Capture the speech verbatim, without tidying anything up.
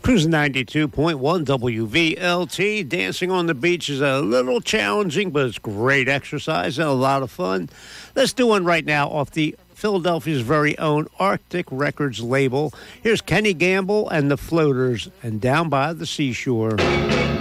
Cruise ninety-two point one W V L T. Dancing on the beach is a little challenging, but it's great exercise and a lot of fun. Let's do one right now off the Philadelphia's very own Arctic Records label. Here's Kenny Gamble and the Floaters and Down by the Seashore.